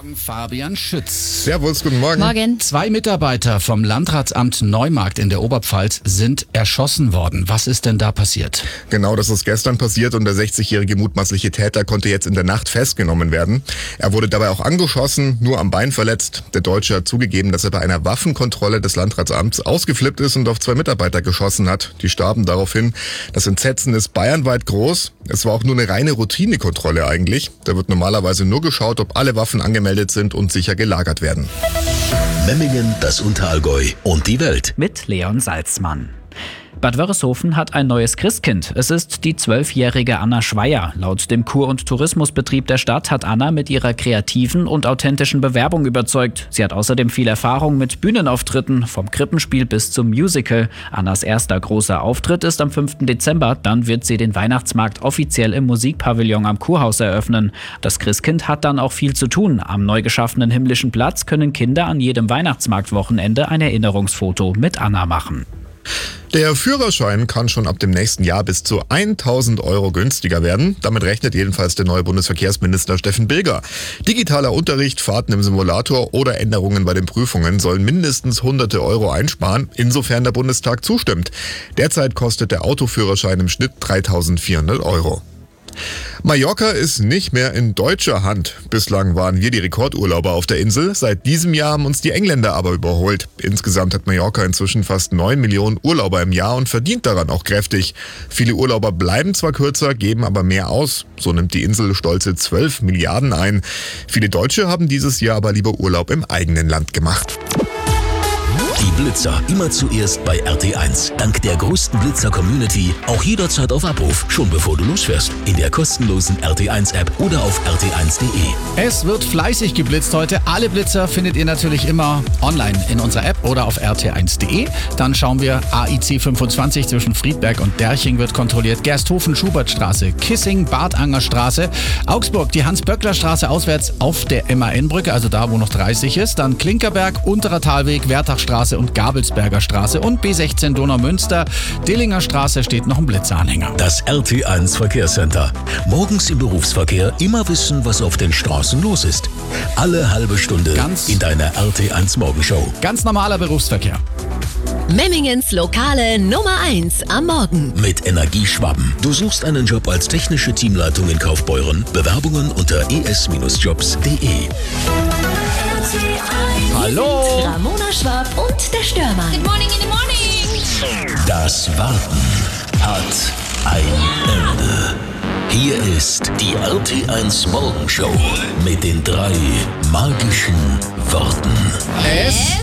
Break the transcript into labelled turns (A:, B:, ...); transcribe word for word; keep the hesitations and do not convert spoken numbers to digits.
A: Morgen, Fabian Schütz.
B: Servus, guten Morgen.
C: Morgen.
A: Zwei Mitarbeiter vom Landratsamt Neumarkt in der Oberpfalz sind erschossen worden. Was ist denn da passiert?
B: Genau, das ist gestern passiert und der sechzigjährige mutmaßliche Täter konnte jetzt in der Nacht festgenommen werden. Er wurde dabei auch angeschossen, nur am Bein verletzt. Der Deutsche hat zugegeben, dass er bei einer Waffenkontrolle des Landratsamts ausgeflippt ist und auf zwei Mitarbeiter geschossen hat. Die starben daraufhin. Das Entsetzen ist bayernweit groß. Es war auch nur eine reine Routinekontrolle eigentlich. Da wird normalerweise nur geschaut, ob alle Waffen angemeldet sind und sicher gelagert werden.
D: Memmingen, das Unterallgäu und die Welt.
E: Mit Leon Salzmann. Bad Wörishofen hat ein neues Christkind. Es ist die zwölfjährige Anna Schweier. Laut dem Kur- und Tourismusbetrieb der Stadt hat Anna mit ihrer kreativen und authentischen Bewerbung überzeugt. Sie hat außerdem viel Erfahrung mit Bühnenauftritten, vom Krippenspiel bis zum Musical. Annas erster großer Auftritt ist am fünften Dezember. Dann wird sie den Weihnachtsmarkt offiziell im Musikpavillon am Kurhaus eröffnen. Das Christkind hat dann auch viel zu tun. Am neu geschaffenen himmlischen Platz können Kinder an jedem Weihnachtsmarktwochenende ein Erinnerungsfoto mit Anna machen.
B: Der Führerschein kann schon ab dem nächsten Jahr bis zu tausend Euro günstiger werden. Damit rechnet jedenfalls der neue Bundesverkehrsminister Steffen Bilger. Digitaler Unterricht, Fahrten im Simulator oder Änderungen bei den Prüfungen sollen mindestens hunderte Euro einsparen, insofern der Bundestag zustimmt. Derzeit kostet der Autoführerschein im Schnitt dreitausendvierhundert Euro. Mallorca ist nicht mehr in deutscher Hand. Bislang waren wir die Rekordurlauber auf der Insel. Seit diesem Jahr haben uns die Engländer aber überholt. Insgesamt hat Mallorca inzwischen fast neun Millionen Urlauber im Jahr und verdient daran auch kräftig. Viele Urlauber bleiben zwar kürzer, geben aber mehr aus. So nimmt die Insel stolze zwölf Milliarden ein. Viele Deutsche haben dieses Jahr aber lieber Urlaub im eigenen Land gemacht.
D: Die Blitzer immer zuerst bei R T eins. Dank der größten Blitzer-Community auch jederzeit auf Abruf, schon bevor du losfährst. In der kostenlosen R T eins App oder auf r t eins punkt de.
A: Es wird fleißig geblitzt heute. Alle Blitzer findet ihr natürlich immer online in unserer App oder auf r t eins punkt de. Dann schauen wir, A I C fünfundzwanzig zwischen Friedberg und Derching wird kontrolliert. Gersthofen, Schubertstraße, Kissing, Bartangerstraße, Augsburg, die Hans-Böckler-Straße auswärts auf der M A N-Brücke, also da, wo noch dreißig ist. Dann Klinkerberg, Unterer Talweg, Wertachstraße und Gabelsberger Straße und B sechzehn Donaumünster. Dillinger Straße steht noch ein Blitzeranhänger.
D: Das R T eins Verkehrscenter. Morgens im Berufsverkehr immer wissen, was auf den Straßen los ist. Alle halbe Stunde
A: Ganz
D: in deiner R T eins Morgenshow.
A: Ganz normaler Berufsverkehr.
C: Memmingens lokale Nummer eins am Morgen.
D: Mit Energieschwaben. Du suchst einen Job als technische Teamleitung in Kaufbeuren? Bewerbungen unter e s jobs punkt de.
A: Hallo!
C: Ramona Schwab und der Störmann.
F: Good morning in the morning.
D: Das Warten hat ein Ende. Hier ist die R T eins Morgenshow mit den drei magischen Worten.
A: Es